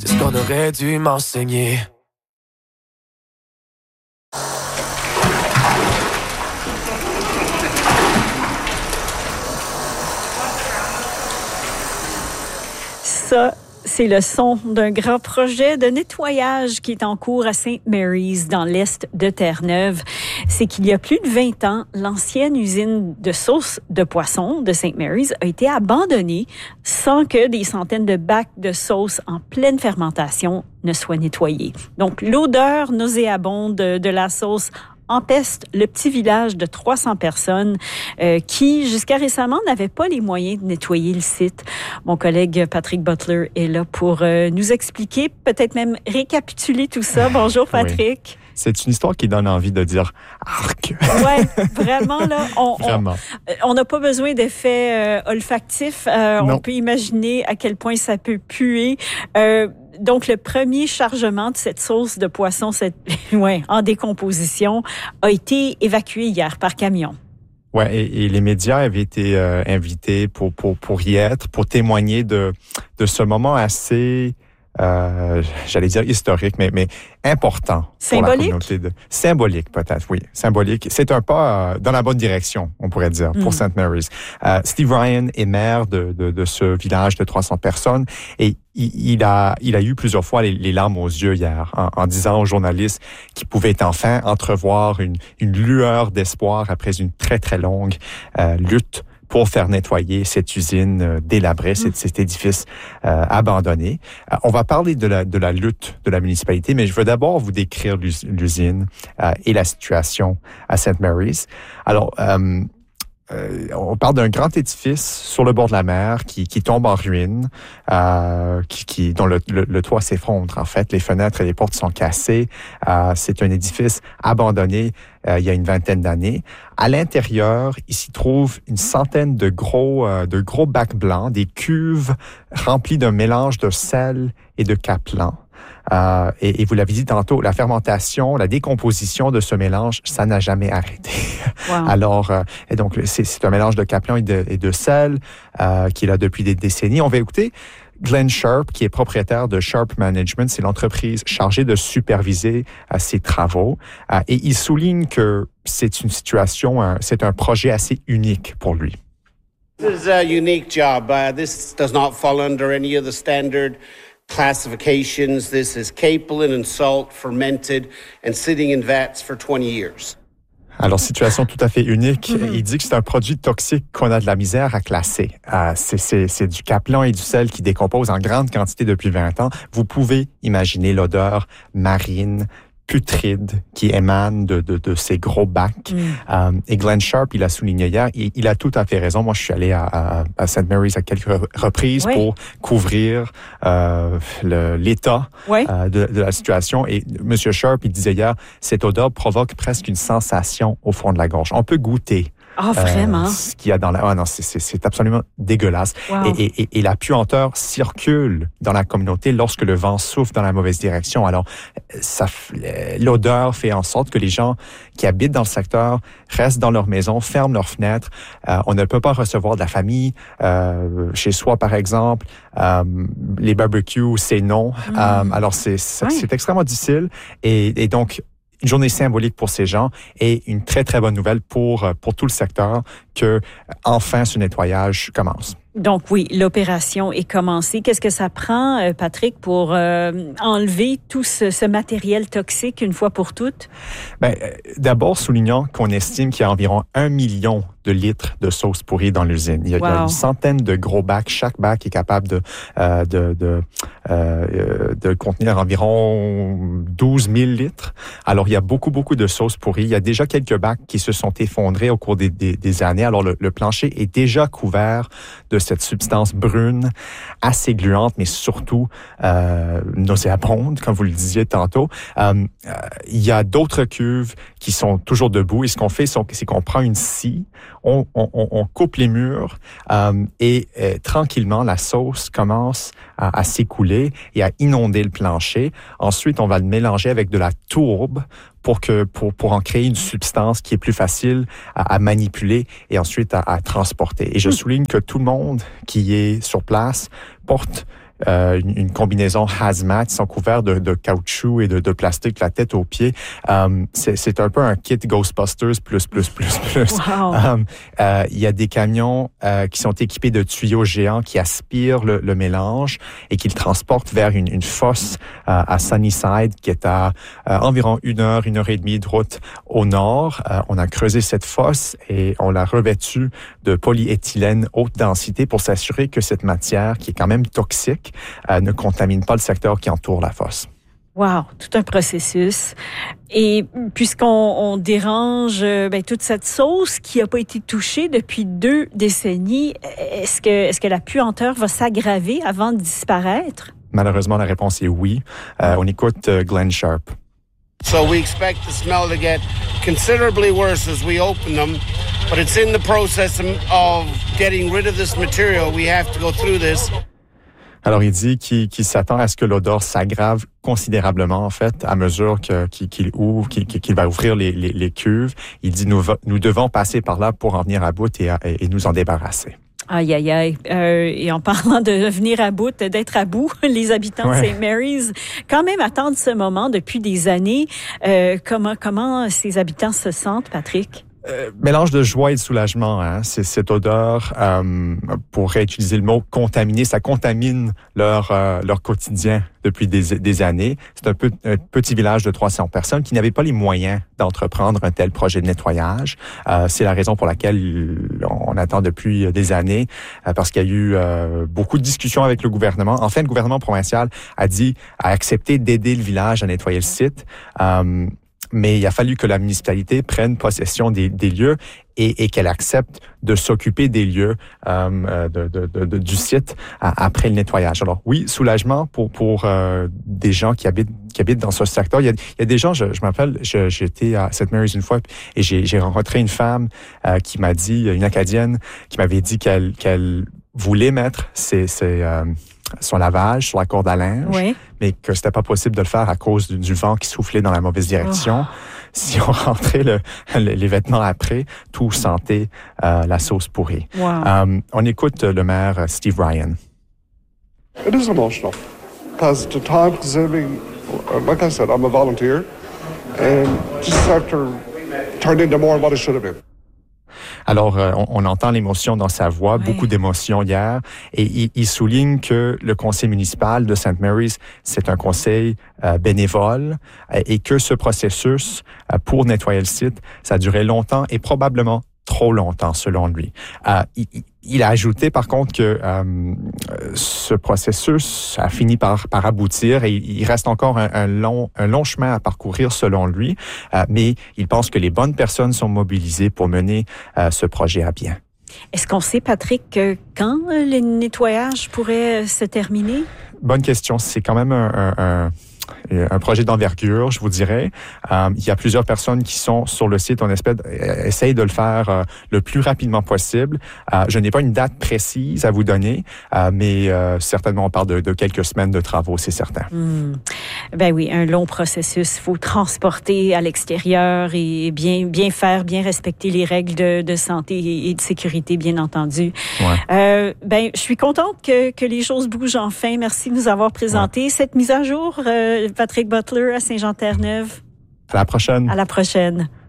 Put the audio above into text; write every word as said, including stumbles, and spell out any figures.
C'est ce qu'on aurait dû m'enseigner. Ça, c'est le son d'un grand projet de nettoyage qui est en cours à Saint Mary's, dans l'est de Terre-Neuve. C'est qu'il y a plus de vingt ans, l'ancienne usine de sauce de poisson de Saint Mary's a été abandonnée sans que des centaines de bacs de sauce en pleine fermentation ne soient nettoyés. Donc, l'odeur nauséabonde de, de la sauce empeste le petit village de trois cents personnes euh, qui, jusqu'à récemment, n'avaient pas les moyens de nettoyer le site. Mon collègue Patrick Butler est là pour euh, nous expliquer, peut-être même récapituler tout ça. Bonjour, Patrick. Oui. C'est une histoire qui donne envie de dire « arc ». Oui, vraiment, là, on vraiment. on n'a pas besoin d'effets euh, olfactifs. Euh, on peut imaginer à quel point ça peut puer. Euh, Donc, le premier chargement de cette sauce de poisson cette, ouais, en décomposition a été évacué hier par camion. Oui, et, et les médias avaient été euh, invités pour, pour, pour y être, pour témoigner de, de ce moment assez, euh, j'allais dire historique, mais, mais important. Symbolique? Pour la communauté de, symbolique, peut-être, oui. Symbolique. C'est un pas euh, dans la bonne direction, on pourrait dire, pour mm. Saint Mary's. Euh, Steve Ryan est maire de, de, de ce village de trois cents personnes et il, il, a, il a eu plusieurs fois les, les larmes aux yeux hier en, en disant aux journalistes qu'il pouvait enfin entrevoir une, une lueur d'espoir après une très, très longue euh, lutte pour faire nettoyer cette usine euh, délabrée, cet, cet édifice euh, abandonné. Euh, on va parler de la, de la lutte de la municipalité, mais je veux d'abord vous décrire l'usine euh, et la situation à Saint Mary's. Alors, euh, Euh, on parle d'un grand édifice sur le bord de la mer qui, qui tombe en ruine, euh, qui, qui, dont le, le, le toit s'effondre. En fait, les fenêtres et les portes sont cassées. Euh, c'est un édifice abandonné euh, il y a une vingtaine d'années. À l'intérieur, il s'y trouve une centaine de gros, euh, de gros bacs blancs, des cuves remplies d'un mélange de sel et de capelin. Euh, et, et vous l'avez dit tantôt, la fermentation, la décomposition de ce mélange, ça n'a jamais arrêté. Wow. Alors, euh, et donc, c'est, c'est un mélange de capelin et de, et de sel euh, qui est là depuis des décennies. On va écouter Glenn Sharp, qui est propriétaire de Sharp Management. C'est l'entreprise chargée de superviser euh, ces travaux. Euh, et il souligne que c'est une situation, euh, c'est un projet assez unique pour lui. This is a unique job. Uh, this does not fall under any of the standard classifications. This is capelin and salt fermented and sitting in vats for twenty years. Alors, situation tout à fait unique. Mm-hmm. Il dit que c'est un produit toxique qu'on a de la misère à classer. Euh, c'est, c'est, c'est du capelin et du sel qui décomposent en grande quantité depuis vingt ans. Vous pouvez imaginer l'odeur marine, putride qui émane de, de, de ces gros bacs. Mm. Euh, et Glenn Sharp, il a souligné hier, il, il a tout à fait raison. Moi, je suis allé à, à, à Saint Mary's à quelques reprises oui. pour couvrir euh, le, l'état oui. euh, de, de la situation. Et M. Sharp, il disait hier, cette odeur provoque presque une sensation au fond de la gorge. On peut goûter. Ah, oh, vraiment? Euh, ce qu'il y a dans la... Ah non, c'est, c'est, c'est absolument dégueulasse. Wow. Et, et, et la puanteur circule dans la communauté lorsque le vent souffle dans la mauvaise direction. Alors, ça, l'odeur fait en sorte que les gens qui habitent dans le secteur restent dans leur maison, ferment leurs fenêtres. Euh, on ne peut pas recevoir de la famille euh, chez soi, par exemple. Euh, les barbecues, c'est non. Mm. Euh, alors, c'est, c'est, oui. c'est extrêmement difficile. Et, et donc, une journée symbolique pour ces gens et une très, très bonne nouvelle pour, pour tout le secteur que, enfin, ce nettoyage commence. Donc oui, l'opération est commencée. Qu'est-ce que ça prend, Patrick, pour euh, enlever tout ce, ce matériel toxique une fois pour toutes? Ben, d'abord, soulignons qu'on estime qu'il y a environ un million de litres de sauce pourrie dans l'usine. Il y a, wow. il y a une centaine de gros bacs. Chaque bac est capable de, euh, de, de, euh, de contenir environ douze mille litres. Alors, il y a beaucoup, beaucoup de sauce pourrie. Il y a déjà quelques bacs qui se sont effondrés au cours des, des, des années. Alors, le, le plancher est déjà couvert de cette substance brune, assez gluante, mais surtout euh, nauséabonde, comme vous le disiez tantôt. Euh, euh, il y a d'autres cuves qui sont toujours debout. Et ce qu'on fait, c'est qu'on prend une scie, on, on, on coupe les murs euh, et euh, tranquillement, la sauce commence à, à s'écouler et à inonder le plancher. Ensuite, on va le mélanger avec de la tourbe pour que pour pour en créer une substance qui est plus facile à, à manipuler et ensuite à, à transporter. Et je souligne que tout le monde qui est sur place porte euh, une, une combinaison hazmat. Ils sont couverts de, de caoutchouc et de, de plastique, la tête aux pieds. Euh, c'est, c'est un peu un kit Ghostbusters plus, plus, plus, plus. Wow. Euh, euh, il y a des camions euh, qui sont équipés de tuyaux géants qui aspirent le, le mélange et qui le transportent vers une, une fosse euh, à Sunnyside qui est à euh, environ une heure, une heure et demie de route au nord. Euh, on a creusé cette fosse et on l'a revêtue de polyéthylène haute densité pour s'assurer que cette matière, qui est quand même toxique, euh, ne contamine pas le secteur qui entoure la fosse. Wow, tout un processus. Et puisqu'on on dérange ben, toute cette sauce qui n'a pas été touchée depuis deux décennies, est-ce que, est-ce que la puanteur va s'aggraver avant de disparaître? Malheureusement, la réponse est oui. Euh, on écoute euh, Glenn Sharp. So we expect the smell to get considerably worse as we open them, but it's in the process of getting rid of this material. We have to go through this. Alors, il dit qu'il, qu'il s'attend à ce que l'odeur s'aggrave considérablement, en fait, à mesure que, qu'il, qu'il ouvre, qu'il, qu'il va ouvrir les, les, les cuves. Il dit, nous, nous devons passer par là pour en venir à bout et, et, et nous en débarrasser. Aïe, aïe, aïe. Euh, et en parlant de venir à bout, d'être à bout, les habitants ouais. de Saint Mary's, quand même attendent ce moment depuis des années. Euh, comment, comment ces habitants se sentent, Patrick? Euh, mélange de joie et de soulagement, hein. C'est cette odeur, euh, pour réutiliser le mot contaminé, ça contamine leur euh, leur quotidien depuis des, des années. C'est un, peu, un petit village de trois cents personnes qui n'avaient pas les moyens d'entreprendre un tel projet de nettoyage. Euh, c'est la raison pour laquelle on attend depuis des années, euh, parce qu'il y a eu euh, beaucoup de discussions avec le gouvernement. Enfin, le gouvernement provincial a dit, a accepté d'aider le village à nettoyer le site. Euh, Mais il a fallu que la municipalité prenne possession des, des lieux et, et qu'elle accepte de s'occuper des lieux euh, de, de, de, de, du site à, après le nettoyage. Alors oui, soulagement pour pour euh, des gens qui habitent qui habitent dans ce secteur. Il y a, il y a des gens, je, je me rappelle, je, j'étais à Saint Mary's une fois et j'ai, j'ai rencontré une femme euh, qui m'a dit, une Acadienne, qui m'avait dit qu'elle qu'elle voulait mettre ses, ses euh, son lavage sur la corde à linge, oui. mais que c'était pas possible de le faire à cause du, du vent qui soufflait dans la mauvaise direction. Oh. Si on rentrait le, le, les vêtements après, tout sentait euh, la sauce pourrie. Wow. Um, on écoute le maire Steve Ryan. It is emotional because the time consuming, like I said, I'm a volunteer, and just after turned into more than what it should have been. Alors, euh, on, on entend l'émotion dans sa voix, oui. beaucoup d'émotions hier, et il, il souligne que le conseil municipal de Saint Mary's, c'est un conseil euh, bénévole, euh, et que ce processus euh, pour nettoyer le site, ça a duré longtemps et probablement trop longtemps, selon lui. Euh, il, il a ajouté, par contre, que euh, ce processus a fini par, par aboutir et il reste encore un, un, long, un long chemin à parcourir, selon lui, euh, mais il pense que les bonnes personnes sont mobilisées pour mener euh, ce projet à bien. Est-ce qu'on sait, Patrick, quand le nettoyage pourrait se terminer? Bonne question. C'est quand même un... un, un un projet d'envergure, je vous dirais. Euh, il y a plusieurs personnes qui sont sur le site. On espère, essaye de le faire euh, le plus rapidement possible. Euh, je n'ai pas une date précise à vous donner, euh, mais euh, certainement on parle de, de quelques semaines de travaux, c'est certain. Mmh. Ben oui, un long processus. Il faut transporter à l'extérieur et bien, bien faire, bien respecter les règles de, de santé et de sécurité, bien entendu. Ouais. Euh, ben, je suis contente que, que les choses bougent enfin. Merci de nous avoir présenté ouais. cette mise à jour. Euh, Patrick Butler à Saint-Jean-Terre-Neuve. À la prochaine. À la prochaine.